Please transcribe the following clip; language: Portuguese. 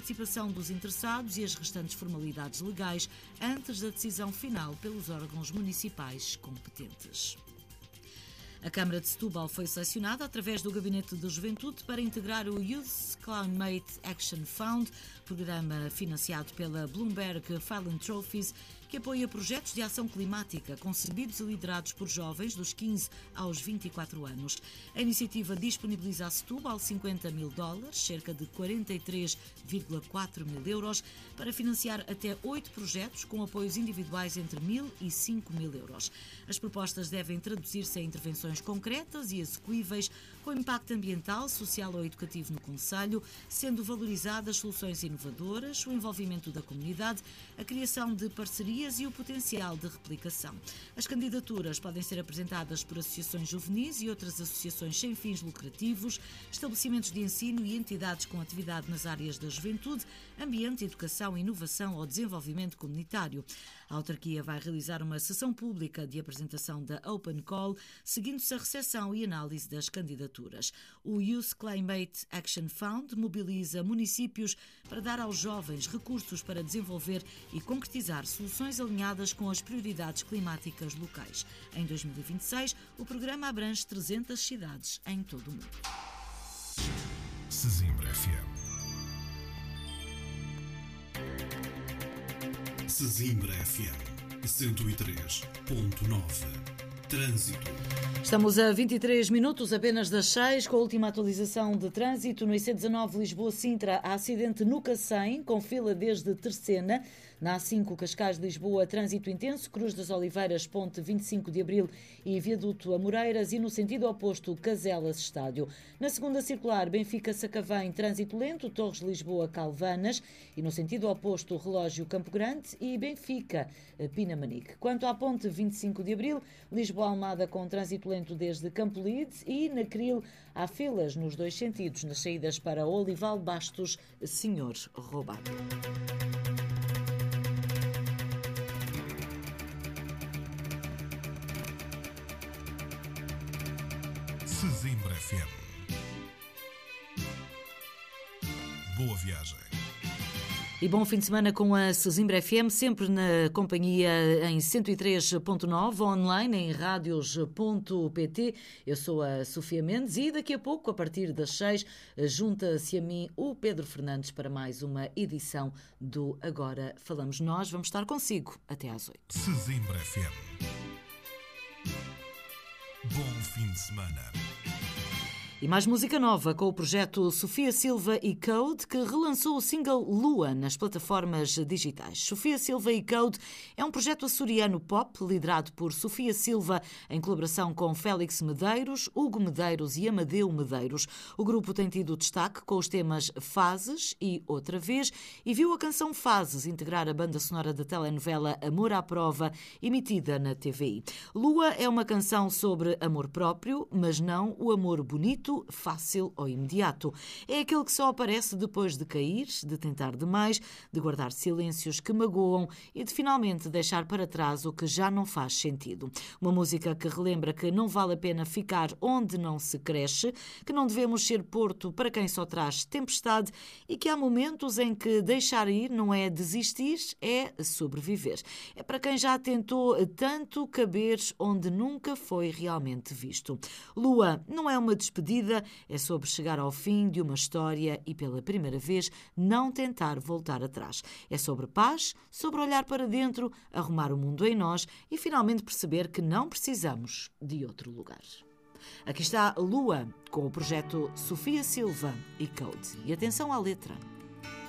participação dos interessados e as restantes formalidades legais antes da decisão final pelos órgãos municipais competentes. A Câmara de Setúbal foi selecionada através do Gabinete da Juventude para integrar o Youth Climate Action Fund, programa financiado pela Bloomberg Philanthropies, que apoia projetos de ação climática concebidos e liderados por jovens dos 15 aos 24 anos. A iniciativa disponibiliza a Setúbal $50 mil, cerca de 43,4 mil euros, para financiar até 8 projetos com apoios individuais entre 1.000 e 5 mil euros. As propostas devem traduzir-se em intervenções concretas e execuíveis com impacto ambiental, social ou educativo no concelho, sendo valorizadas soluções inovadoras, o envolvimento da comunidade, a criação de parcerias e o potencial de replicação. As candidaturas podem ser apresentadas por associações juvenis e outras associações sem fins lucrativos, estabelecimentos de ensino e entidades com atividade nas áreas da juventude, ambiente, educação, inovação ou desenvolvimento comunitário. A autarquia vai realizar uma sessão pública de apresentação da Open Call, seguindo-se a recepção e análise das candidaturas. O Youth Climate Action Fund mobiliza municípios para dar aos jovens recursos para desenvolver e concretizar soluções alinhadas com as prioridades climáticas locais. Em 2026, o programa abrange 300 cidades em todo o mundo. Sesimbra FM. Sesimbra FM 103.9. Trânsito. Estamos a 23 minutos apenas das 6, com a última atualização de trânsito. No IC19 Lisboa-Sintra, há acidente no Cacém, com fila desde Tercena. Na A5 Cascais-Lisboa, trânsito intenso, Cruz das Oliveiras, Ponte 25 de Abril e Viaduto Amoreiras. E no sentido oposto, Caselas-Estádio. Na segunda circular, Benfica-Sacavém, trânsito lento, Torres-Lisboa-Calvanas. E no sentido oposto, Relógio-Campo Grande e Benfica-Pinamanique. Quanto à Ponte 25 de Abril, Lisboa-Almada com trânsito lento desde Campolide e na Cril há filas nos dois sentidos, nas saídas para Olival Bastos, Senhor Roubado. Sesimbra FM. Boa viagem. E bom fim de semana com a Sesimbra FM, sempre na companhia em 103.9, online em radios.pt. Eu sou a Sofia Mendes e daqui a pouco, a partir das 6, junta-se a mim o Pedro Fernandes para mais uma edição do Agora Falamos Nós. Vamos estar consigo até às 8. Sesimbra FM. Bom fim de semana. E mais música nova com o projeto Sofia Silva e Code, que relançou o single Lua nas plataformas digitais. Sofia Silva e Code é um projeto açoriano pop liderado por Sofia Silva em colaboração com Félix Medeiros, Hugo Medeiros e Amadeu Medeiros. O grupo tem tido destaque com os temas Fases e Outra Vez e viu a canção Fases integrar a banda sonora da telenovela Amor à Prova, emitida na TVI. Lua é uma canção sobre amor próprio, mas não o amor bonito, fácil ou imediato. É aquele que só aparece depois de cair, de tentar demais, de guardar silêncios que magoam e de finalmente deixar para trás o que já não faz sentido. Uma música que relembra que não vale a pena ficar onde não se cresce, que não devemos ser porto para quem só traz tempestade e que há momentos em que deixar ir não é desistir, é sobreviver. É para quem já tentou tanto caber onde nunca foi realmente visto. Lua não é uma despedida, é sobre chegar ao fim de uma história e, pela primeira vez, não tentar voltar atrás. É sobre paz, sobre olhar para dentro, arrumar o mundo em nós e, finalmente, perceber que não precisamos de outro lugar. Aqui está Lua, com o projeto Sofia Silva e Code. E atenção à letra.